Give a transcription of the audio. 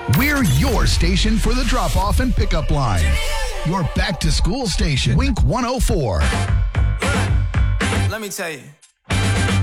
We're your station for the drop-off and pickup line. Your back-to-school station, Wink 104. Let me tell you.